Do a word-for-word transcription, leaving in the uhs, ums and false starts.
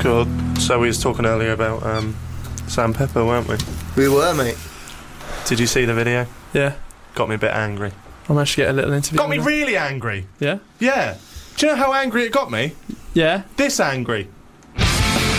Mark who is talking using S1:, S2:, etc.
S1: God. So we was talking earlier about um, Sam Pepper, weren't we?
S2: We were, mate.
S1: Did you see the video?
S3: Yeah.
S1: Got me a bit angry.
S3: I managed to get a little interview.
S1: Got me
S3: with her.
S1: really angry.
S3: Yeah?
S1: Yeah. Do you know how angry it got me?
S3: Yeah.
S1: This angry.